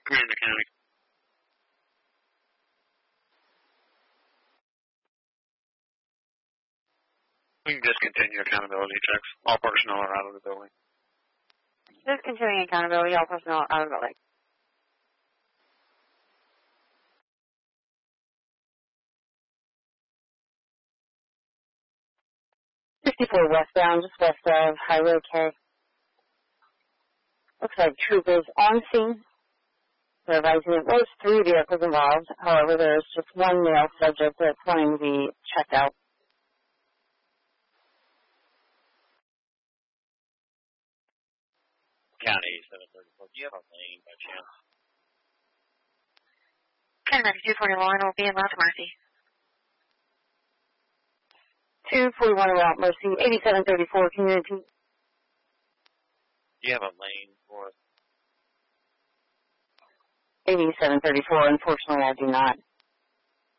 Commander County. We can discontinue accountability checks. All personnel are out of the building. Discontinuing accountability, all personnel are out of the building. 64 westbound, just west of Highway K. Looks like troopers on scene. They're advising it was 3 vehicles involved. However, there's just one male subject that's wanting to be checked out. County 734. Do you have a lane by chance? County 241 will be in Route Mercy. 241 Route Mercy, 8734 community. Do you have a lane for us? 8734, unfortunately I do not.